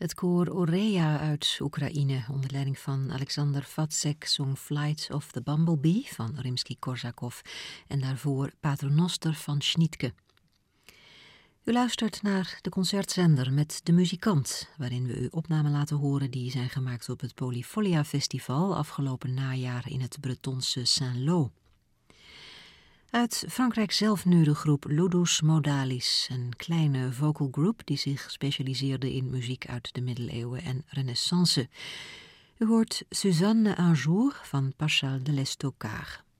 Het koor Oreya uit Oekraïne onder leiding van Alexander Vatsek zong Flight of the Bumblebee van Rimsky-Korsakov en daarvoor Paternoster van Schnitke. U luistert naar de concertzender met De Muzikant, waarin we u opnamen laten horen die zijn gemaakt op het Polyfolia Festival afgelopen najaar in het Bretonse Saint-Lô. Uit Frankrijk zelf nu de groep Ludus Modalis, een kleine vocal group die zich specialiseerde in muziek uit de middeleeuwen en renaissance. U hoort Suzanne un jour van Paschal de l'Estocard.